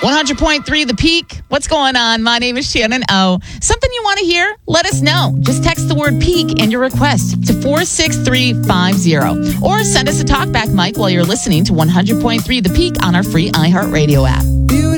100.3 The Peak. What's going on? My name is Shannon O. Something you want to hear? Let us know. Just text the word peak and your request to 46350. Or send us a talkback mic while you're listening to 100.3 The Peak on our free iHeartRadio app.